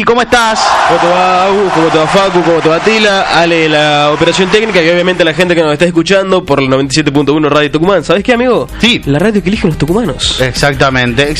¿cómo estás? ¿Cómo te va, Agus? ¿Cómo te va, Facu? ¿Cómo te va, Tila? Ale, la operación técnica y obviamente la gente que nos está escuchando por el 97.1 Radio Tucumán. ¿Sabes qué, amigo? Sí. La radio que eligen los tucumanos. Exactamente.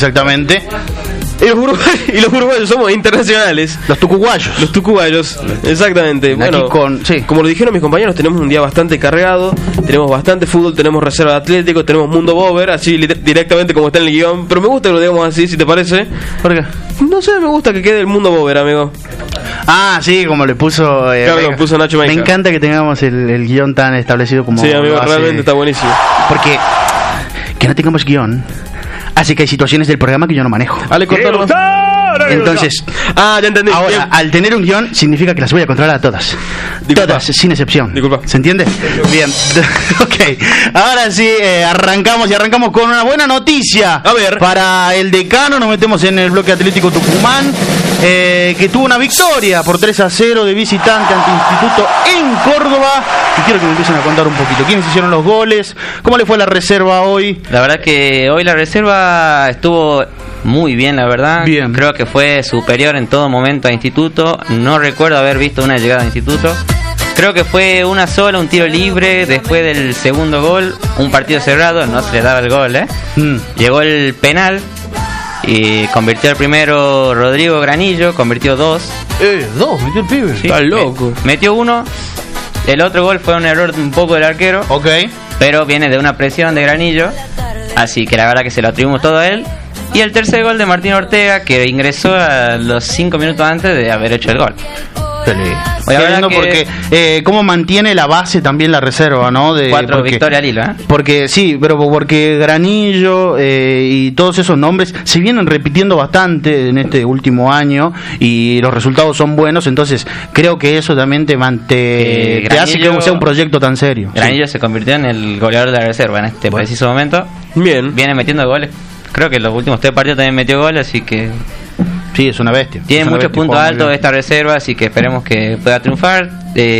Y los uruguayos somos internacionales. Los tucuguayos. Los tucubayos, exactamente. Bueno, sí. Como lo dijeron mis compañeros, tenemos un día bastante cargado. Tenemos bastante fútbol, tenemos reserva de Atlético, tenemos Mundo Bober, así directamente como está en el guión. Pero me gusta que lo digamos así, si te parece. ¿Por qué? No sé, me gusta que quede el Mundo Bober, amigo. Ah, sí, como le puso... claro, puso Nacho Maica. Me encanta que tengamos el guión tan establecido como... Sí, amigo, realmente está buenísimo. Porque que no tengamos guión... Así que hay situaciones del programa que yo no manejo. Ale, contarnos. Entonces, ya entendí. Ahora, Bien. al tener un guión, significa que las voy a controlar a todas. Disculpa. Todas, sin excepción. Disculpa. ¿Se entiende? Bien. Ok. Ahora sí, arrancamos con una buena noticia. A ver. Para el decano, nos metemos en el bloque Atlético Tucumán, que tuvo una victoria por 3-0 de visitante ante Instituto en Córdoba. Y quiero que me empiecen a contar un poquito. ¿Quiénes hicieron los goles? ¿Cómo le fue la reserva hoy? La verdad que hoy la reserva estuvo muy bien, la verdad. Bien. Creo que fue superior en todo momento a Instituto. No recuerdo haber visto una llegada a Instituto. Creo que fue una sola, un tiro libre después del segundo gol. Un partido cerrado, no se le daba el gol, Llegó el penal y convirtió el primero Rodrigo Granillo, convirtió 2. Dos, metió el pibe. Sí, Está loco. metió 1. El otro gol fue un error un poco del arquero. Ok. Pero viene de una presión de Granillo, así que la verdad que se lo atribuimos todo a él. Y el tercer gol de Martín Ortega, que ingresó a los 5 minutos antes de haber hecho el gol. Estoy hablando porque cómo mantiene la base también la reserva, ¿no? 4 victorias al hilo, Porque sí, pero porque Granillo y todos esos nombres se vienen repitiendo bastante en este último año y los resultados son buenos, entonces creo que eso también te hace que sea un proyecto tan serio. Granillo se convirtió en el goleador de la reserva en este preciso momento. Bien. Viene metiendo goles. Creo que en los últimos 3 partidos también metió goles, así que... Sí, es una bestia. Tiene muchos puntos altos esta reserva, así que esperemos que pueda triunfar.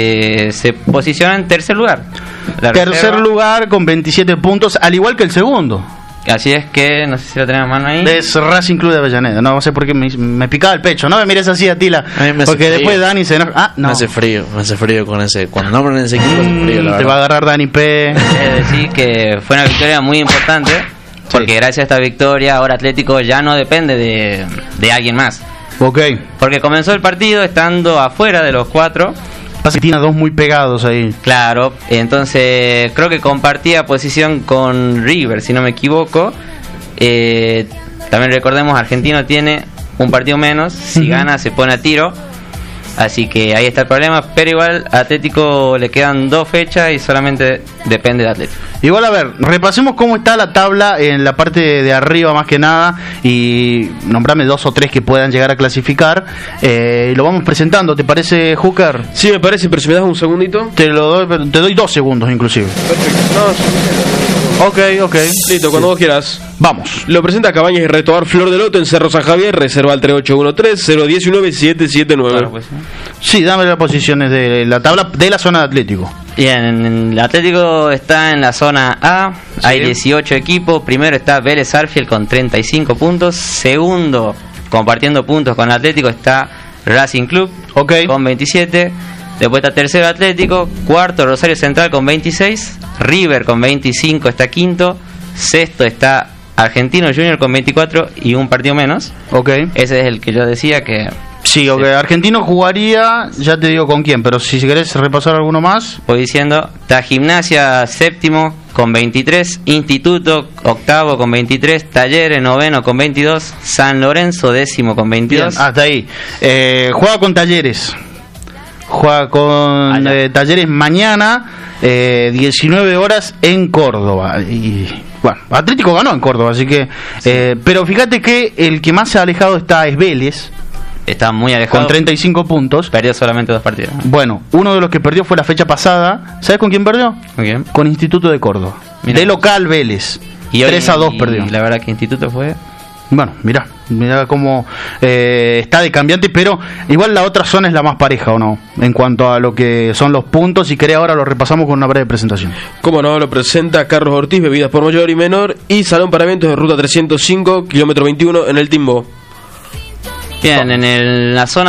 Se posiciona en tercer lugar. Tercer lugar con 27 puntos, al igual que el segundo. Así es que, no sé si lo tenemos a mano ahí. Es Racing Club de Avellaneda. No sé por qué me picaba el pecho. No me mires así, Atila. Porque frío. después Dani se enoja. Ah, no. Me hace frío con ese. Cuando nombran ese equipo hace frío, la te va a verdad. agarrar Dani P. Es decir, que fue una victoria muy importante. Porque gracias a esta victoria, ahora Atlético ya no depende de alguien más. Ok. Porque comenzó el partido estando afuera de los 4. Pasa que tiene a dos muy pegados ahí. Claro, entonces creo que compartía posición con River, si no me equivoco. También recordemos, Argentino tiene un partido menos. Si gana, se pone a tiro. Así que ahí está el problema. Pero igual, a Atlético le quedan 2 fechas y solamente depende de Atlético. Igual, a ver, repasemos cómo está la tabla en la parte de arriba más que nada y nombrame 2 o 3 que puedan llegar a clasificar. Lo vamos presentando, ¿te parece, Hooker? Sí, me parece, pero si me das un segundito. Te doy 2 segundos inclusive. Perfecto. Ok. Listo, cuando vos quieras. Vamos. Lo presenta Cabañas y Retobar Flor de Loto en Cerro San Javier, reserva al 3813-019-779. Claro, pues, Sí, dame las posiciones de la tabla de la zona de Atlético. Bien, el Atlético está en la zona A, Sí. Hay 18 equipos. Primero está Vélez Arfiel con 35 puntos. Segundo, compartiendo puntos con Atlético, está Racing Club con 27. Después está tercero Atlético, cuarto Rosario Central con 26, River con 25 está quinto, sexto está Argentino Junior con 24 y un partido menos. Ese es el que yo decía que... Sí, Argentino jugaría, ya te digo con quién, pero si querés repasar alguno más. Voy diciendo, está Gimnasia séptimo con 23, Instituto octavo con 23, Talleres noveno con 22, San Lorenzo décimo con 22. Bien, hasta ahí. Juega con Talleres. Juega con Talleres mañana, 19 horas en Córdoba. Y bueno, Atlético ganó en Córdoba, así que... Sí. Pero fíjate que el que más se ha alejado es Vélez. Está muy alejado. Con 35 puntos. Perdió solamente 2 partidos. Bueno, uno de los que perdió fue la fecha pasada. ¿Sabes con quién perdió? ¿Con quién? Con Instituto de Córdoba. Mirá. De local Vélez. Y 3-2 perdió. Y la verdad que Instituto fue... Bueno, mirá cómo está de cambiante, pero igual la otra zona es la más pareja, ¿o no? En cuanto a lo que son los puntos, y querés ahora lo repasamos con una breve presentación. Cómo no, lo presenta Carlos Ortiz, bebidas por mayor y menor, y Salón para Eventos de Ruta 305, kilómetro 21, en el Timbo. Bien, en la zona